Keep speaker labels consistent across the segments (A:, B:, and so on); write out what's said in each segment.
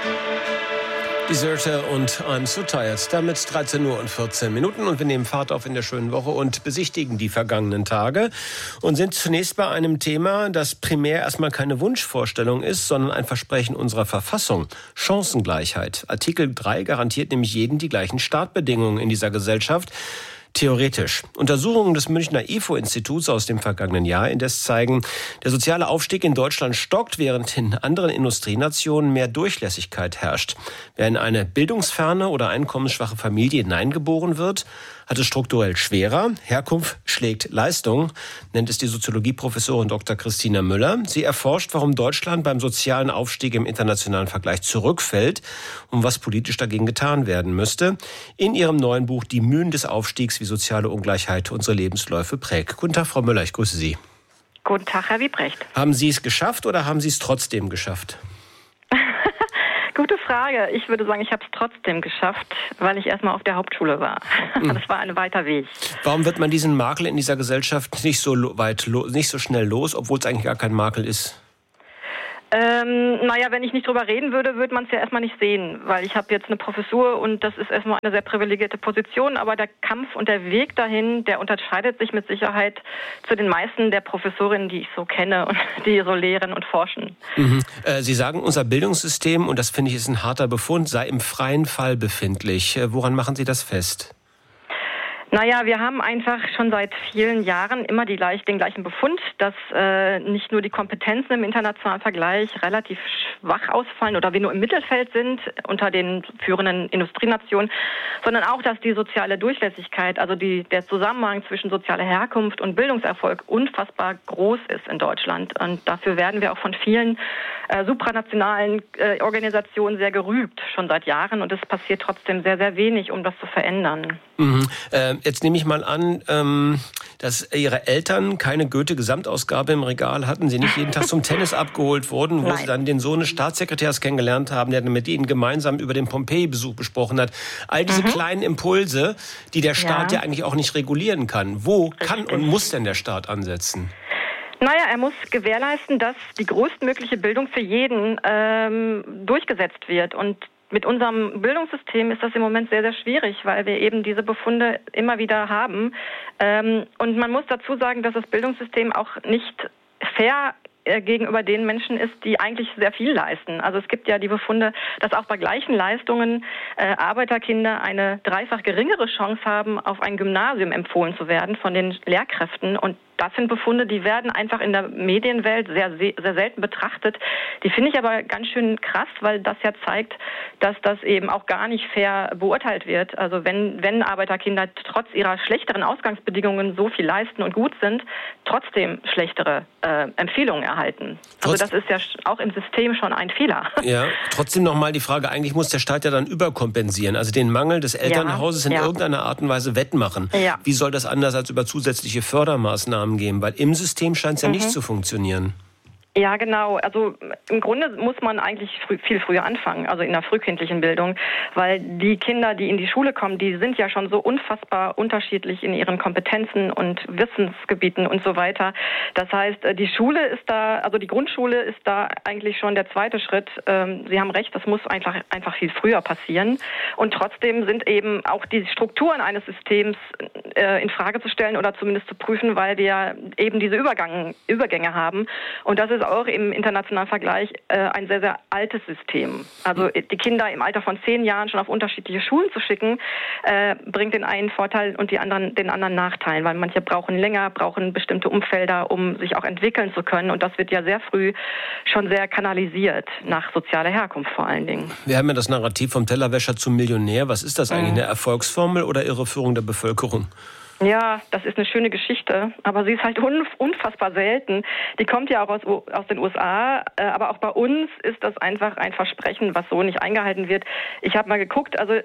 A: Deserter und I'm So Tired. Damit 13 Uhr und 14 Minuten und wir nehmen Fahrt auf in der schönen Woche und besichtigen die vergangenen Tage und sind zunächst bei einem Thema, das primär erstmal keine Wunschvorstellung ist, sondern ein Versprechen unserer Verfassung. Chancengleichheit. Artikel 3 garantiert nämlich jedem die gleichen Startbedingungen in dieser Gesellschaft. Theoretisch. Untersuchungen des Münchner IFO-Instituts aus dem vergangenen Jahr indes zeigen, der soziale Aufstieg in Deutschland stockt, während in anderen Industrienationen mehr Durchlässigkeit herrscht. Wer in eine bildungsferne oder einkommensschwache Familie hineingeboren wird, hat es strukturell schwerer. Herkunft schlägt Leistung, nennt es die Soziologieprofessorin Dr. Christina Müller. Sie erforscht, warum Deutschland beim sozialen Aufstieg im internationalen Vergleich zurückfällt und was politisch dagegen getan werden müsste. In ihrem neuen Buch Die Mühen des Aufstiegs, wie soziale Ungleichheit unsere Lebensläufe prägt. Guten Tag, Frau Müller, ich grüße Sie.
B: Guten Tag, Herr Wiebrecht.
A: Haben Sie es geschafft oder haben Sie es trotzdem geschafft?
B: Gute Frage. Ich würde sagen, ich habe es trotzdem geschafft, weil ich erstmal auf der Hauptschule war. Das war ein weiter Weg.
A: Warum wird man diesen Makel in dieser Gesellschaft nicht so schnell los, obwohl es eigentlich gar kein Makel ist?
B: Wenn ich nicht drüber reden würde, würde man es ja erstmal nicht sehen, weil ich habe jetzt eine Professur und das ist erstmal eine sehr privilegierte Position, aber der Kampf und der Weg dahin, der unterscheidet sich mit Sicherheit zu den meisten der Professorinnen, die ich so kenne und die so lehren und forschen.
A: Mhm. Sie sagen, unser Bildungssystem, und das finde ich ist ein harter Befund, sei im freien Fall befindlich. Woran machen Sie das fest?
B: Wir haben einfach schon seit vielen Jahren immer den gleichen Befund, dass nicht nur die Kompetenzen im internationalen Vergleich relativ schwach ausfallen oder wir nur im Mittelfeld sind unter den führenden Industrienationen, sondern auch, dass die soziale Durchlässigkeit, also der Zusammenhang zwischen sozialer Herkunft und Bildungserfolg unfassbar groß ist in Deutschland. Und dafür werden wir auch von vielen supranationalen Organisationen sehr gerügt, schon seit Jahren. Und es passiert trotzdem sehr, sehr wenig, um das zu verändern.
A: Mhm. Jetzt nehme ich mal an, dass Ihre Eltern keine Goethe-Gesamtausgabe im Regal hatten, Sie nicht jeden Tag zum Tennis abgeholt wurden, wo Sie dann den Sohn des Staatssekretärs kennengelernt haben, der mit Ihnen gemeinsam über den Pompeji-Besuch besprochen hat. All diese kleinen Impulse, die der Staat ja eigentlich auch nicht regulieren kann. Wo kann und muss denn der Staat ansetzen?
B: Er muss gewährleisten, dass die größtmögliche Bildung für jeden durchgesetzt wird. Und mit unserem Bildungssystem ist das im Moment sehr, sehr schwierig, weil wir eben diese Befunde immer wieder haben. Und man muss dazu sagen, dass das Bildungssystem auch nicht fair gegenüber den Menschen ist, die eigentlich sehr viel leisten. Also es gibt ja die Befunde, dass auch bei gleichen Leistungen Arbeiterkinder eine dreifach geringere Chance haben, auf ein Gymnasium empfohlen zu werden von den Lehrkräften. Und das sind Befunde, die werden einfach in der Medienwelt sehr, sehr selten betrachtet. Die finde ich aber ganz schön krass, weil das ja zeigt, dass das eben auch gar nicht fair beurteilt wird. Also wenn Arbeiterkinder trotz ihrer schlechteren Ausgangsbedingungen so viel leisten und gut sind, trotzdem schlechtere Empfehlungen erhalten. Also das ist ja auch im System schon ein Fehler.
A: Ja, trotzdem nochmal die Frage, eigentlich muss der Staat ja dann überkompensieren, also den Mangel des Elternhauses in irgendeiner Art und Weise wettmachen. Ja. Wie soll das anders als über zusätzliche Fördermaßnahmen geben? Weil im System scheint es ja nicht zu funktionieren.
B: Ja, genau. Also im Grunde muss man eigentlich viel früher anfangen, also in der frühkindlichen Bildung, weil die Kinder, die in die Schule kommen, die sind ja schon so unfassbar unterschiedlich in ihren Kompetenzen und Wissensgebieten und so weiter. Das heißt, die Schule ist da, also die Grundschule ist da eigentlich schon der zweite Schritt. Sie haben recht, das muss einfach viel früher passieren. Und trotzdem sind eben auch die Strukturen eines Systems in Frage zu stellen oder zumindest zu prüfen, weil wir eben diese Übergänge haben. Und das ist auch im internationalen Vergleich ein sehr, sehr altes System. Also die Kinder im Alter von 10 Jahren schon auf unterschiedliche Schulen zu schicken, bringt den einen Vorteil und den anderen Nachteil, weil manche brauchen bestimmte Umfelder, um sich auch entwickeln zu können. Und das wird ja sehr früh schon sehr kanalisiert, nach sozialer Herkunft vor allen Dingen.
A: Wir haben ja das Narrativ vom Tellerwäscher zum Millionär. Was ist das eigentlich, eine Erfolgsformel oder Irreführung der Bevölkerung?
B: Ja, das ist eine schöne Geschichte, aber sie ist halt unfassbar selten. Die kommt ja auch aus den USA, aber auch bei uns ist das einfach ein Versprechen, was so nicht eingehalten wird. Ich habe mal geguckt, also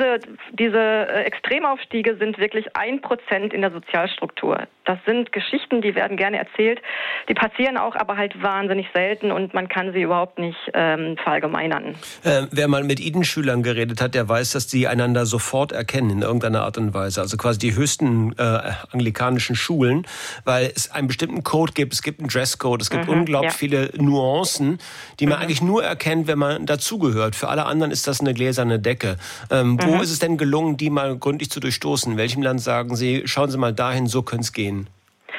B: diese Extremaufstiege sind wirklich 1% in der Sozialstruktur. Das sind Geschichten, die werden gerne erzählt, die passieren auch, aber halt wahnsinnig selten und man kann sie überhaupt nicht verallgemeinern.
A: Wer mal mit Eden-Schülern geredet hat, der weiß, dass die einander sofort erkennen in irgendeiner Art und Weise. Also quasi die höchsten von anglikanischen Schulen, weil es einen bestimmten Code gibt, es gibt einen Dresscode, es gibt unglaublich viele Nuancen, die man eigentlich nur erkennt, wenn man dazugehört. Für alle anderen ist das eine gläserne Decke. Wo ist es denn gelungen, die mal gründlich zu durchstoßen? In welchem Land sagen Sie, schauen Sie mal dahin, so könnte es gehen?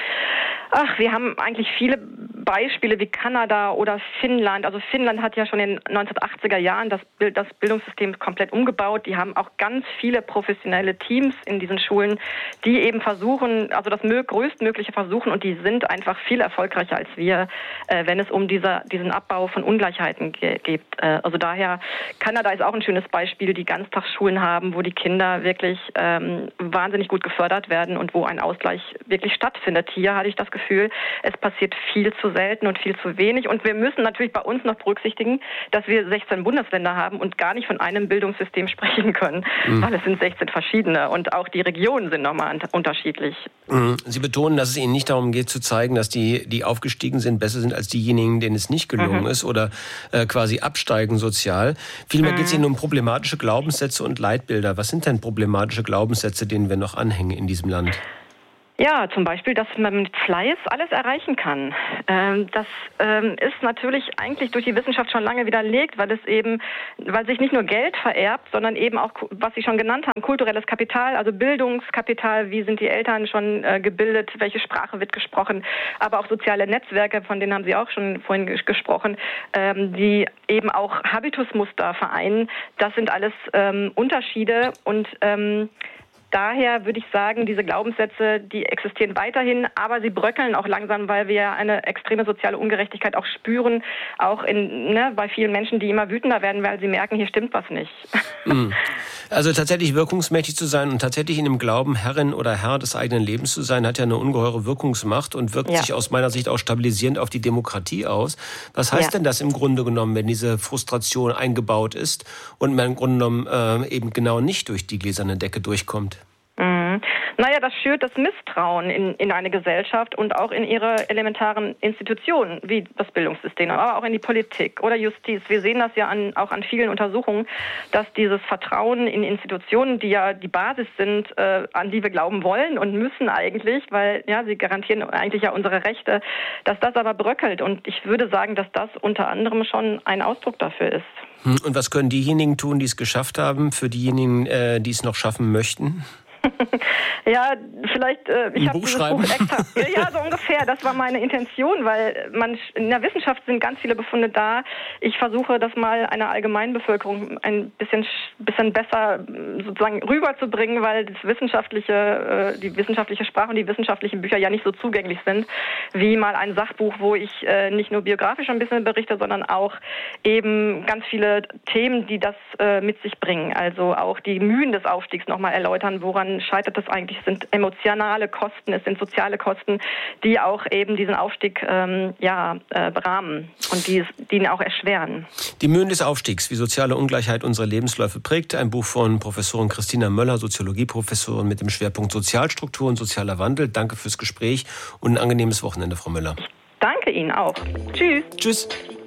B: Ach, wir haben eigentlich viele Beispiele wie Kanada oder Finnland. Also Finnland hat ja schon in den 1980er Jahren das Bildungssystem komplett umgebaut. Die haben auch ganz viele professionelle Teams in diesen Schulen, die eben versuchen, also das größtmögliche versuchen, und die sind einfach viel erfolgreicher als wir, wenn es um diesen Abbau von Ungleichheiten geht. Also daher, Kanada ist auch ein schönes Beispiel, die Ganztagsschulen haben, wo die Kinder wirklich wahnsinnig gut gefördert werden und wo ein Ausgleich wirklich stattfindet. Hier hatte ich das Gefühl, es passiert viel zu selten und viel zu wenig. Und wir müssen natürlich bei uns noch berücksichtigen, dass wir 16 Bundesländer haben und gar nicht von einem Bildungssystem sprechen können, weil es sind 16 verschiedene und auch die Regionen sind nochmal unterschiedlich.
A: Sie betonen, dass es Ihnen nicht darum geht zu zeigen, dass die aufgestiegen sind, besser sind als diejenigen, denen es nicht gelungen ist oder quasi absteigen sozial. Vielmehr geht es Ihnen um problematische Glaubenssätze und Leitbilder. Was sind denn problematische Glaubenssätze, denen wir noch anhängen in diesem Land?
B: Ja, zum Beispiel, dass man mit Fleiß alles erreichen kann. Das ist natürlich eigentlich durch die Wissenschaft schon lange widerlegt, weil sich nicht nur Geld vererbt, sondern eben auch, was Sie schon genannt haben, kulturelles Kapital, also Bildungskapital, wie sind die Eltern schon gebildet, welche Sprache wird gesprochen, aber auch soziale Netzwerke, von denen haben Sie auch schon vorhin gesprochen, die eben auch Habitusmuster vereinen. Das sind alles Unterschiede und daher würde ich sagen, diese Glaubenssätze, die existieren weiterhin, aber sie bröckeln auch langsam, weil wir eine extreme soziale Ungerechtigkeit auch spüren, auch bei vielen Menschen, die immer wütender werden, weil sie merken, hier stimmt was nicht.
A: Also tatsächlich wirkungsmächtig zu sein und tatsächlich in dem Glauben, Herrin oder Herr des eigenen Lebens zu sein, hat ja eine ungeheure Wirkungsmacht und wirkt sich aus meiner Sicht auch stabilisierend auf die Demokratie aus. Was heißt denn das im Grunde genommen, wenn diese Frustration eingebaut ist und man im Grunde genommen eben genau nicht durch die gläserne Decke durchkommt?
B: Naja, das schürt das Misstrauen in eine Gesellschaft und auch in ihre elementaren Institutionen, wie das Bildungssystem, aber auch in die Politik oder Justiz. Wir sehen das ja auch an vielen Untersuchungen, dass dieses Vertrauen in Institutionen, die ja die Basis sind, an die wir glauben wollen und müssen eigentlich, weil sie garantieren eigentlich ja unsere Rechte, dass das aber bröckelt. Und ich würde sagen, dass das unter anderem schon ein Ausdruck dafür ist.
A: Und was können diejenigen tun, die es geschafft haben, für diejenigen, die es noch schaffen möchten?
B: Ja, vielleicht, ich habe
A: dieses Buch
B: extra, ja, so ungefähr, das war meine Intention, weil in der Wissenschaft sind ganz viele Befunde da. Ich versuche, das mal einer Allgemeinbevölkerung ein bisschen besser sozusagen rüberzubringen, weil die wissenschaftliche Sprache und die wissenschaftlichen Bücher ja nicht so zugänglich sind, wie mal ein Sachbuch, wo ich nicht nur biografisch ein bisschen berichte, sondern auch eben ganz viele Themen, die das mit sich bringen. Also auch die Mühen des Aufstiegs nochmal erläutern, woran scheitert das eigentlich? Es sind emotionale Kosten, es sind soziale Kosten, die auch eben diesen Aufstieg berahmen und die ihn auch erschweren.
A: Die Mühen des Aufstiegs, wie soziale Ungleichheit unsere Lebensläufe prägt. Ein Buch von Professorin Christina Möller, Soziologieprofessorin mit dem Schwerpunkt Sozialstruktur und sozialer Wandel. Danke fürs Gespräch und ein angenehmes Wochenende, Frau Möller.
B: Danke Ihnen auch. Tschüss.
A: Tschüss.